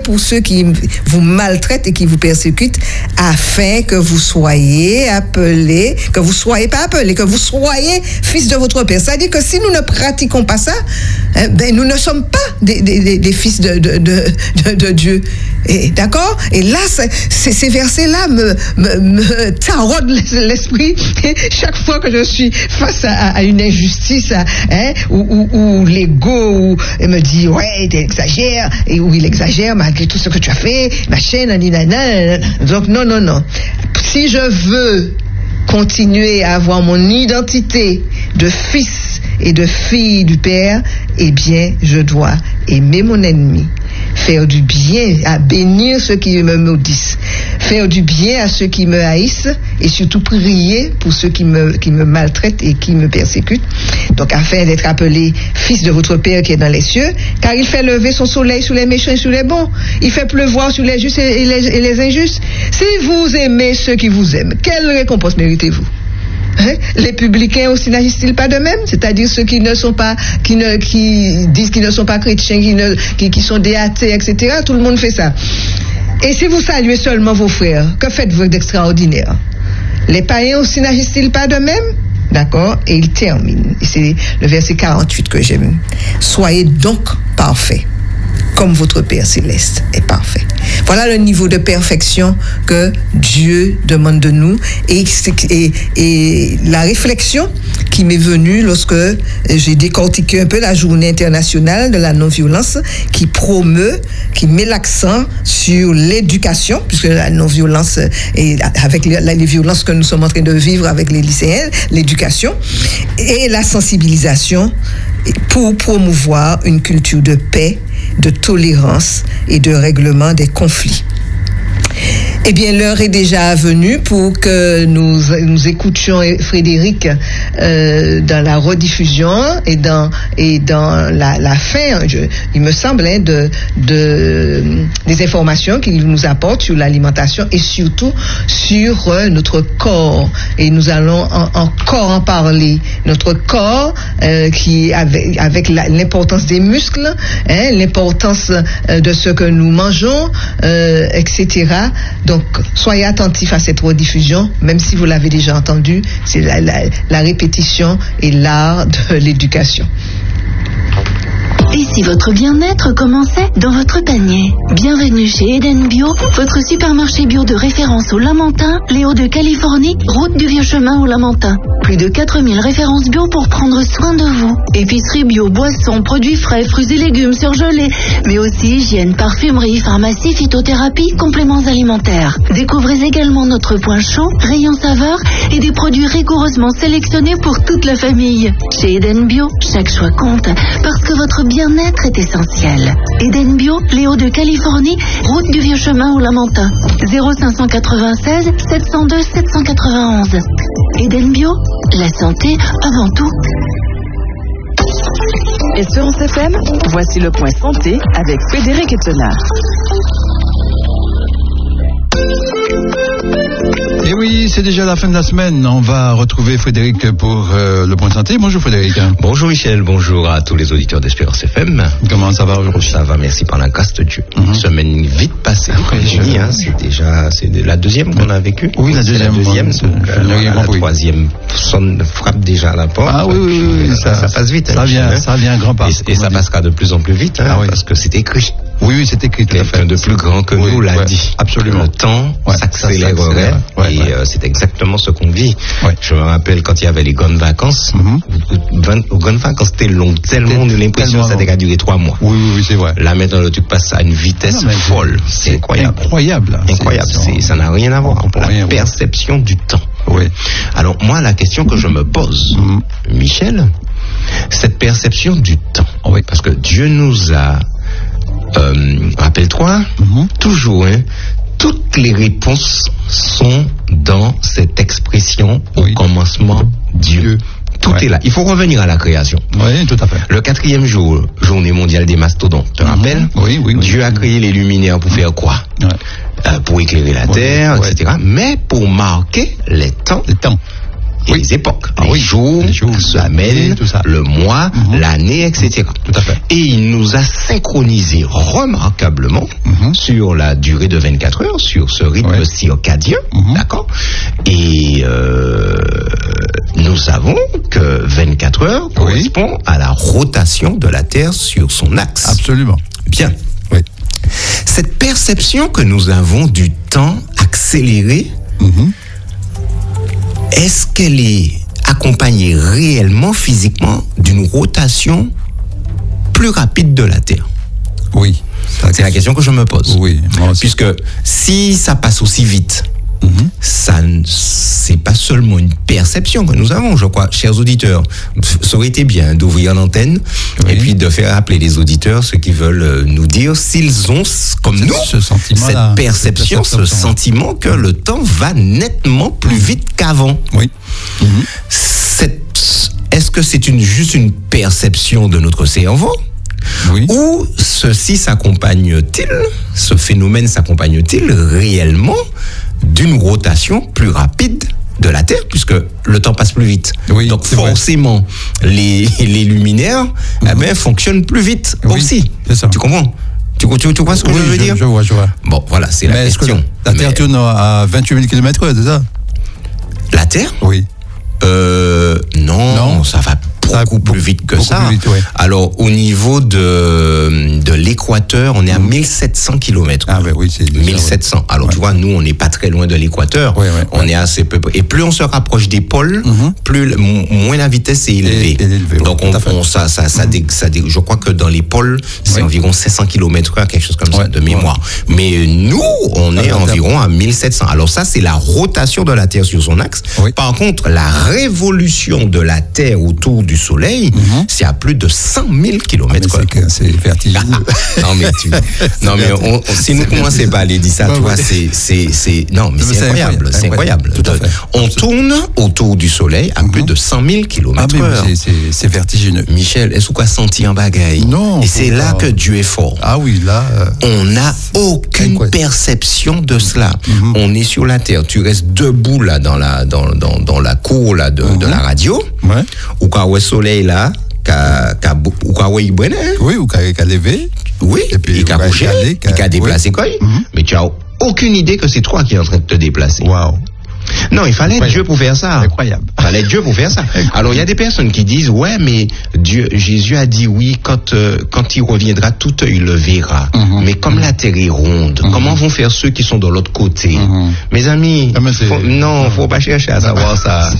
pour ceux qui vous maltraitent et qui vous persécutent, afin que vous soyez appelés, que vous soyez pas appelés, que vous soyez fils de votre Père. C'est-à-dire que si nous ne pratiquons pas ça, nous ne sommes pas des fils de Dieu. Et, d'accord? Et là, ces versets-là me taraudent l'esprit chaque fois que je suis face à une injustice, où l'ego me dit, ouais, t'exagères, et où il exagère malgré tout ce que tu as fait, machin, nanana. Donc, non. Si je veux continuer à avoir mon identité de fils et de fille du Père, eh bien, je dois aimer mon ennemi, faire du bien, à bénir ceux qui me maudissent, faire du bien à ceux qui me haïssent, et surtout prier pour ceux qui me maltraitent et qui me persécutent. Donc, afin d'être appelé fils de votre Père qui est dans les cieux, car il fait lever son soleil sur les méchants et sur les bons. Il fait pleuvoir sur les justes et les injustes. Si vous aimez ceux qui vous aiment, quelle récompense méritez-vous? Les publicains aussi n'agissent-ils pas de même? C'est-à-dire ceux qui ne sont pas, qui disent qu'ils ne sont pas chrétiens, qui sont des athées, etc. Tout le monde fait ça. Et si vous saluez seulement vos frères, que faites-vous d'extraordinaire? Les païens aussi n'agissent-ils pas de même? D'accord? Et il termine. Et c'est le verset 48 que j'aime. Soyez donc parfaits, comme votre Père céleste est parfait. Voilà le niveau de perfection que Dieu demande de nous, et la réflexion qui m'est venue lorsque j'ai décortiqué un peu la journée internationale de la non-violence, qui met l'accent sur l'éducation, puisque la non-violence, et avec les violences que nous sommes en train de vivre avec les lycéens, l'éducation et la sensibilisation pour promouvoir une culture de paix, de tolérance et de règlement des conflits. Eh bien, l'heure est déjà venue pour que nous écoutions Frédéric dans la rediffusion et dans la fin, il me semble, des informations qu'il nous apporte sur l'alimentation et surtout sur notre corps. Et nous allons encore en parler. Notre corps, qui avec l'importance des muscles, l'importance de ce que nous mangeons, etc. Donc, soyez attentifs à cette rediffusion, même si vous l'avez déjà entendu, c'est la répétition et l'art de l'éducation. Et si votre bien-être commençait dans votre panier? Bienvenue chez Eden Bio, votre supermarché bio de référence au Lamentin, les Hauts-de-Californie, route du Vieux Chemin au Lamentin. Plus de 4000 références bio pour prendre soin de vous. Épicerie bio, boissons, produits frais, fruits et légumes surgelés, mais aussi hygiène, parfumerie, pharmacie, phytothérapie, compléments alimentaires. Découvrez également notre point chaud, rayon saveur et des produits rigoureusement sélectionnés pour toute la famille. Chez Eden Bio, chaque choix compte, parce que votre bien-être est essentiel. Eden Bio, les Hauts-de-Californie, route du Vieux Chemin au Lamentin. 0596 702 791. Eden Bio, la santé avant tout. Espérance FM, voici le point santé avec Frédéric Ettenard. Et oui, c'est déjà la fin de la semaine. On va retrouver Frédéric pour le point santé. Bonjour Frédéric. Bonjour Michel, bonjour à tous les auditeurs d'Espérance FM. Comment ça va aujourd'hui? Ça va, merci par la grâce de Dieu. Semaine vite passée. C'est la deuxième qu'on a vécue. Oui, la deuxième. La troisième frappe déjà à la porte. Ah oui, ça passe vite. Ça vient grand pas. Et ça passera de plus en plus vite, parce que c'est écrit. Oui, c'est écrit. Quelqu'un de plus grand que nous l'a dit. Absolument. Le temps s'accélérerait. Et c'est exactement ce qu'on vit. Je me rappelle quand il y avait les grandes vacances. Les grandes vacances, c'était long. Tellement on a l'impression que ça a duré 3 mois. Oui, c'est vrai. Là, maintenant, le truc passe à une vitesse folle. C'est incroyable. Incroyable. Ça n'a rien à voir pour la perception du temps. Oui. Alors, moi, la question que je me pose, Michel, cette perception du temps. Oui. Parce que Dieu nous a, rappelle-toi, toujours, toutes les réponses sont dans cette expression au commencement Dieu. Tout est là. Il faut revenir à la création. Oui, tout à fait. Le 4e jour, journée mondiale des mastodontes, tu te rappelles? Oui. Dieu a créé les luminaires pour faire quoi? Pour éclairer la terre, etc. Mais pour marquer les temps. Il y a les époques, les jours, la semaine, le mois, l'année, etc. Tout à fait. Et il nous a synchronisé remarquablement sur la durée de 24 heures, sur ce rythme circadien, d'accord. Et nous savons que 24 heures correspond à la rotation de la Terre sur son axe. Absolument. Bien. Oui. Cette perception que nous avons du temps accéléré, est-ce qu'elle est accompagnée réellement, physiquement, d'une rotation plus rapide de la Terre? Oui. C'est la question que je me pose. Oui. Puisque si ça passe aussi vite, c'est pas seulement une perception que nous avons, je crois, chers auditeurs. Ça aurait été bien d'ouvrir l'antenne et puis de faire appeler les auditeurs, ceux qui veulent nous dire s'ils ont, comme nous, cette perception, ce sentiment que le temps va nettement plus vite qu'avant. Oui. Est-ce que c'est juste une perception de notre cerveau? Oui. Ou ce phénomène s'accompagne-t-il réellement d'une rotation plus rapide de la Terre, puisque le temps passe plus vite. Oui, donc forcément, les luminaires fonctionnent plus vite aussi. C'est ça. Tu comprends? Tu vois ce que je veux dire? Je vois. Bon, voilà, c'est la question. La Terre tourne à 28 000 km/h, c'est ça? La Terre? Oui. Non, ça va beaucoup plus vite que ça. Alors, au niveau de l'équateur, on est à 1700 km. Ah, ben oui, c'est 1700. Alors, tu vois, nous, on n'est pas très loin de l'équateur. On est assez peu. Et plus on se rapproche des pôles, moins la vitesse est élevée. Donc, je crois que dans les pôles, c'est environ 700 km/h, quelque chose comme ça, de mémoire. Mais nous, on est environ à 1700. Alors, ça, c'est la rotation de la Terre sur son axe. Par contre, la révolution de la Terre autour du Soleil, c'est à plus de 100 000 km. C'est vertigineux. Non, mais si nous commençons pas à aller dire ça, tu vois, c'est incroyable. C'est incroyable. On tourne autour du Soleil à plus de 100 000 km/h. C'est vertigineux. Michel, est-ce qu'on a senti un bagaille? Non. Et c'est là que Dieu est fort. Ah oui, là. On n'a aucune perception de cela. On est sur la Terre. Tu restes debout là dans la cour là de la radio. Ou quand le soleil là, ou quand il brûle. Oui, ou quand il levé. Oui, et puis il a couché, il a déplacé quoi. Mais tu n'as aucune idée que c'est toi qui es en train de te déplacer. Waouh. Non, il fallait Dieu pour faire ça. Incroyable. Il fallait Dieu pour faire ça. Alors, il y a des personnes qui disent, ouais, mais Jésus a dit oui, quand il reviendra, tout œil le verra. Mais comme la terre est ronde, comment vont faire ceux qui sont de l'autre côté? Mes amis, faut pas chercher à savoir ça.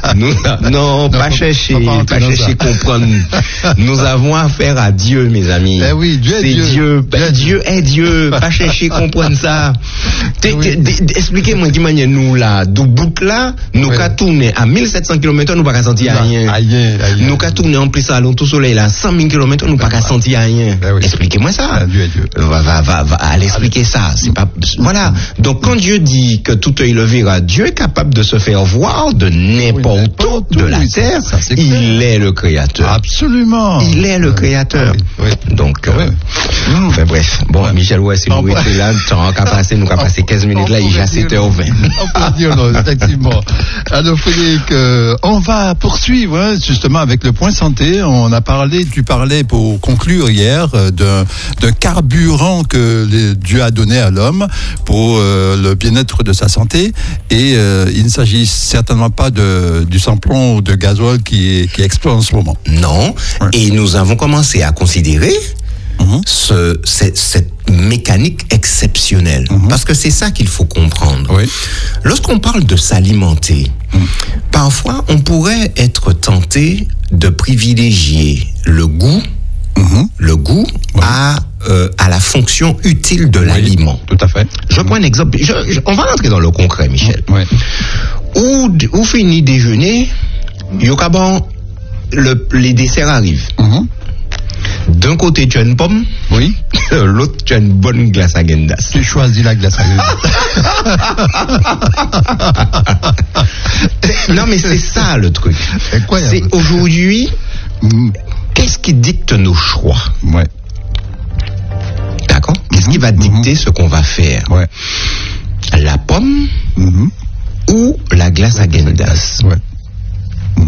Pas chercher comprendre. Nous avons affaire à Dieu, mes amis. Oui, Dieu est Dieu. Dieu est Dieu. Pas chercher à comprendre ça. Expliquez-moi qui manière nous là, du bout là, nous qu'à tourner à 1700 km, nous pas qu'à sentir rien. Nous qu'à tourner en plus ça, tout soleil là, 100 000 km, nous pas qu'à sentir rien. Expliquez-moi ça. Dieu est Dieu. Va aller expliquer ça. C'est pas, voilà. Donc quand Dieu dit que tout œil le verra, Dieu est capable de se faire voir de n'importe où de la terre. Il est le créateur. Absolument. Il est le créateur. Donc, enfin bref. Bon, Michel, si nous étions là, nous avons passé 15 minutes là, il est à 7h20. On peut dire, effectivement. Alors, Frédéric, on va poursuivre, justement, avec le point santé. Tu parlais pour conclure hier d'un carburant que Dieu a donné à l'homme pour le bien-être de sa santé. Et il ne s'agit certainement pas du samplon ou de gasoil qui explose en ce moment. Non. Et nous avons commencé à considérer cette mécanique exceptionnelle. Parce que c'est ça qu'il faut comprendre. Lorsqu'on parle de s'alimenter, parfois on pourrait être tenté de privilégier le goût à la fonction utile de l'aliment. Tout à fait. Je prends un exemple. On va rentrer dans le concret, Michel. Où finit déjeuner, les desserts arrivent. D'un côté, tu as une pomme. Oui. L'autre, tu as une bonne glace à Gendas. Tu choisis la glace à Gendas. Non, mais c'est ça le truc. Incroyable. C'est aujourd'hui, qu'est-ce qui dicte nos choix? D'accord? Qu'est-ce qui va dicter ce qu'on va faire? La pomme ou la glace à Gendas?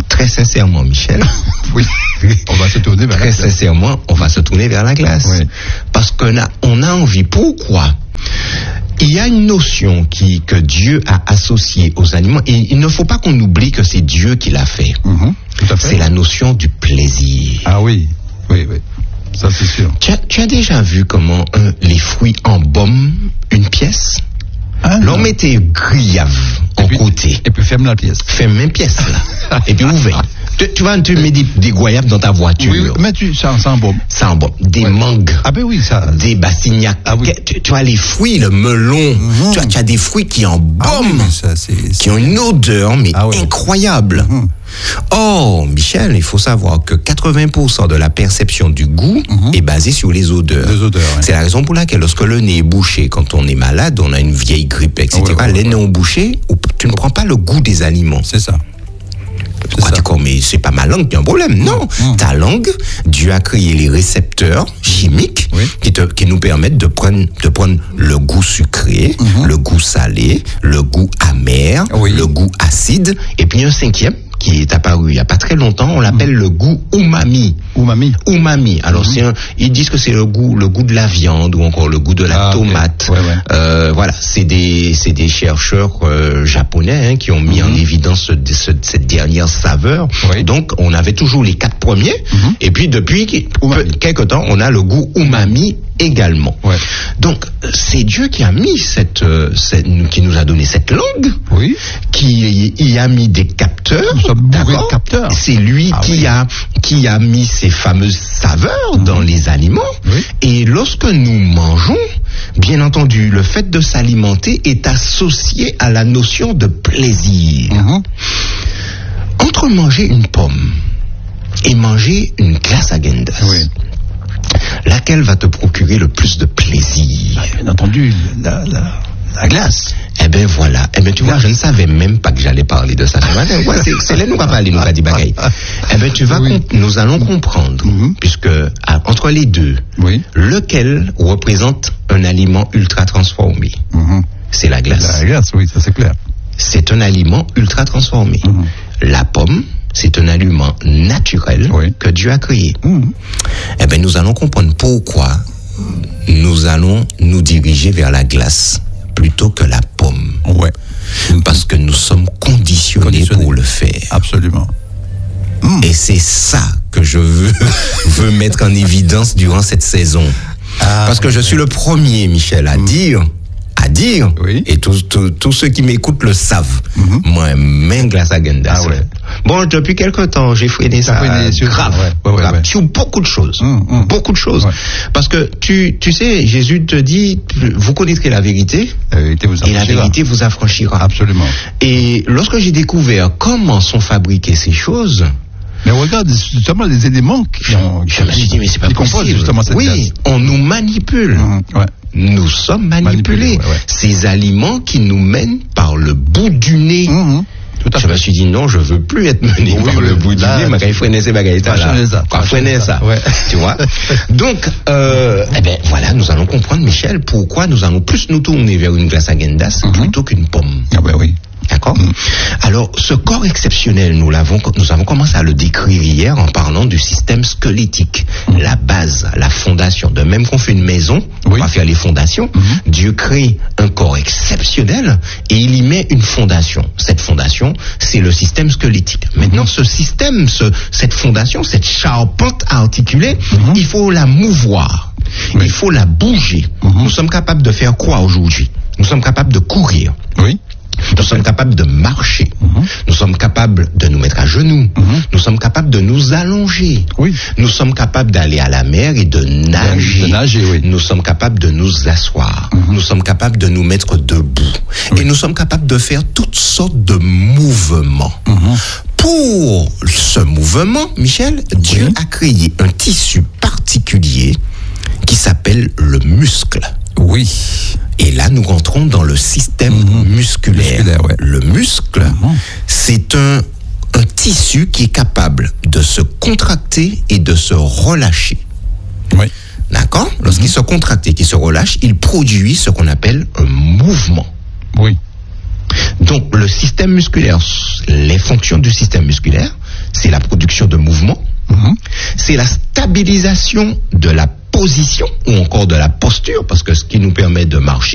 très sincèrement, Michel. Oui. On va se tourner vers très sincèrement, on va se tourner vers la glace. Oui. Parce qu'on a envie. Pourquoi? Il y a une notion que Dieu a associée aux aliments, et il ne faut pas qu'on oublie que c'est Dieu qui l'a fait. Tout à fait. C'est la notion du plaisir. Ah oui, oui, oui. Ça c'est sûr. Tu as déjà vu comment les fruits embaument une pièce? L'on mettait grillave en côté. Et puis ferme la pièce. Ferme une pièce là. Et puis ouvre. Tu mets des goyaves dans ta voiture. Oui, mais ça embaume. Ça embaume. Des mangues. Ah ben oui, ça. Des bassignacs. Ah oui. Tu as les fruits, le melon. Tu as des fruits qui embaument. Qui ont une odeur, mais incroyable. Oh, Michel, il faut savoir que 80% de la perception du goût est basée sur les odeurs. C'est la raison pour laquelle, lorsque le nez est bouché, quand on est malade, on a une vieille grippe, etc., les nez ont bouché, tu ne prends pas le goût des aliments. C'est ça. Pourquoi tu dis, mais c'est pas ma langue qui a un problème? Non. Ta langue, Dieu a créé les récepteurs chimiques qui nous permettent de prendre le goût sucré, le goût salé, le goût amer, le goût acide, et puis un cinquième qui est apparu il n'y a pas très longtemps, on l'appelle le goût umami. Umami. Alors ils disent que c'est le goût de la viande ou encore le goût de la tomate. Voilà, c'est des chercheurs japonais qui ont mis en évidence cette dernière saveur. Donc on avait toujours les 4 premiers et puis depuis quelque temps on a le goût umami également. Donc c'est Dieu qui a mis qui nous a donné cette langue, qui y a mis des capteurs. D'accord. C'est lui qui a mis ces fameuses saveurs dans les aliments. Et lorsque nous mangeons, bien entendu, le fait de s'alimenter est associé à la notion de plaisir. Entre manger une pomme et manger une glace Häagen-Dazs, laquelle va te procurer le plus de plaisir? Bien entendu, la glace. Eh ben voilà. Eh ben tu vois, je ne savais même pas que j'allais parler de ça. C'est là nous va parler, nous va dire bagaille. Eh ben nous allons comprendre, puisque entre les deux, lequel représente un aliment ultra transformé? C'est la glace. La glace, oui, ça c'est clair. C'est un aliment ultra transformé. La pomme, c'est un aliment naturel que Dieu a créé. Eh ben nous allons comprendre pourquoi nous allons nous diriger vers la glace plutôt que la pomme. Parce que nous sommes conditionnés pour le faire. Absolument. Et c'est ça que je veux mettre en évidence durant cette saison. Parce que je suis le premier, Michel, à dire, et tous ceux qui m'écoutent le savent, moi, même glace Häagen-Dazs. Bon, depuis quelque temps, j'ai freiné ça grave, sur beaucoup de choses. Beaucoup de choses. Parce que tu sais, Jésus te dit, vous connaîtrez la vérité, et la vérité vous affranchira. Absolument. Et lorsque j'ai découvert comment sont fabriquées ces choses, mais regarde, justement, les éléments je me suis dit, mais c'est pas possible. Justement cette glace. On nous manipule. Nous sommes manipulés. Ces aliments qui nous mènent par le bout du nez. Je me suis dit, non, je veux plus être mené par le bout du nez, mais quand il freine ces bagailles là. Freiner ça. Tu vois? Donc, eh ben, voilà, nous allons comprendre, Michel, pourquoi nous allons plus nous tourner vers une glace Häagen-Dazs plutôt qu'une pomme. Ah ben oui. D'accord? Alors, ce corps exceptionnel, nous avons commencé à le décrire hier en parlant du système squelettique, la base, la fondation. De même qu'on fait une maison, on va faire les fondations. Dieu crée un corps exceptionnel et il y met une fondation. Cette fondation, c'est le système squelettique. Maintenant, ce système, cette fondation, cette charpente articulée, il faut la mouvoir. Il faut la bouger. Nous sommes capables de faire quoi aujourd'hui? Nous sommes capables de courir. Nous sommes capables de marcher. Nous sommes capables de nous mettre à genoux. Nous sommes capables de nous allonger. Nous sommes capables d'aller à la mer et de nager. Nous sommes capables de nous asseoir. Nous sommes capables de nous mettre debout. Et nous sommes capables de faire toutes sortes de mouvements. Pour ce mouvement, Michel, Dieu a créé un tissu particulier qui s'appelle le muscle. Et là, nous rentrons dans le système musculaire. Le muscle, c'est un tissu qui est capable de se contracter et de se relâcher. D'accord? Lorsqu'il se contracte et qu'il se relâche, il produit ce qu'on appelle un mouvement. Donc, le système musculaire, les fonctions du système musculaire c'est la production de mouvement, c'est la stabilisation de la position ou encore de la posture, parce que ce qui nous permet de marcher